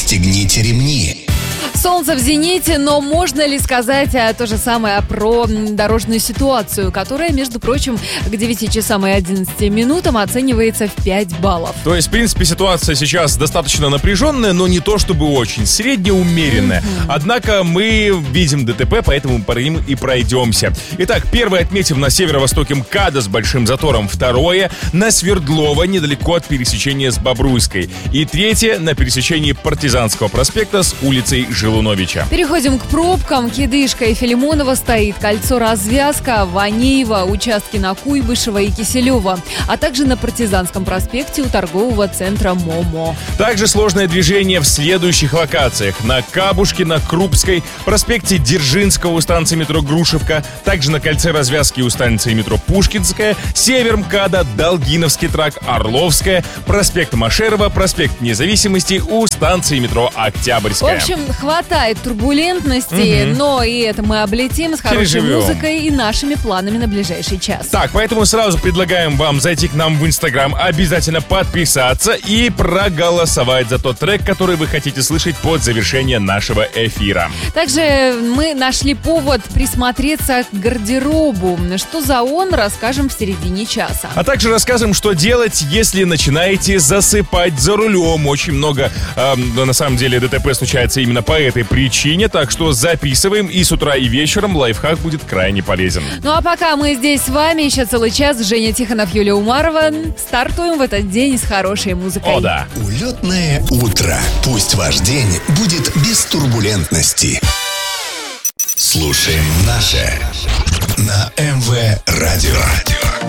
Пристегните ремни. Солнце в зените, но можно ли сказать то же самое про дорожную ситуацию, которая, между прочим, к 9 часам и 11 минутам оценивается в 5 баллов? То есть, в принципе, ситуация сейчас достаточно напряженная, но не то чтобы очень, среднеумеренная. Однако мы видим ДТП, поэтому по ним и пройдемся. Итак, первое отметим на северо-востоке МКАДа с большим затором. Второе на Свердлова, недалеко от пересечения с Бобруйской. И третье на пересечении Партизанского проспекта с улицей Жилуновича. Переходим к пробкам. Кидышка и Филимонова стоит, кольцо развязка, Ванеева, участки на Куйбышева и Киселева, а также на Партизанском проспекте у торгового центра МОМО. Также сложное движение в следующих локациях. На Кабушке, на Крупской, проспекте Дзержинского у станции метро Грушевка, также на кольце развязки у станции метро Пушкинская, север МКАДа, Долгиновский тракт, Орловская, проспект Машерова, проспект Независимости у станции метро Октябрьская. В общем, хватает турбулентности, но и это мы облетим с хорошей Переживем. музыкой и нашими планами на ближайший час. Так, поэтому сразу предлагаем вам зайти к нам в Инстаграм, обязательно подписаться и проголосовать за тот трек, который вы хотите слышать под завершение нашего эфира. Также мы нашли повод присмотреться к гардеробу. Что за он, расскажем в середине часа. А также расскажем, что делать, если начинаете засыпать за рулем. Очень много, на самом деле, ДТП случается именно по этой причине, так что записываем, и с утра, и вечером лайфхак будет крайне полезен. Ну а пока мы здесь с вами, еще целый час, Женя Тихонов, Юлия Умарова, стартуем в этот день с хорошей музыкой. О, да. Улетное утро. Пусть ваш день будет без турбулентности. Слушаем наше на МВ Радио.